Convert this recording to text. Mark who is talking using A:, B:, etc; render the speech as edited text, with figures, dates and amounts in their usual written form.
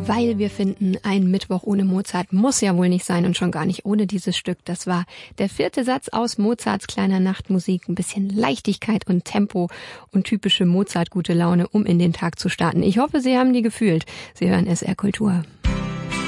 A: Weil wir finden, ein Mittwoch ohne Mozart muss ja wohl nicht sein und schon gar nicht ohne dieses Stück. Das war der 4. Satz aus Mozarts kleiner Nachtmusik. Ein bisschen Leichtigkeit und Tempo und typische Mozart-gute Laune, um in den Tag zu starten. Ich hoffe, Sie haben die gefühlt. Sie hören SR Kultur.